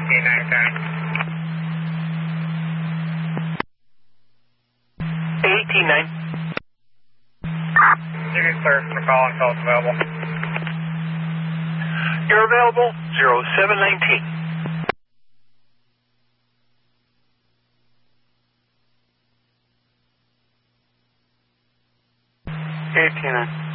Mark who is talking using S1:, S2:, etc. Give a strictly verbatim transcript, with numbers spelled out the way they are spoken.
S1: eighteen nine ten.
S2: eighteen nine.
S1: You can clear for call until it's available.
S2: You're available, zero seven nineteen.
S1: eighteen nine.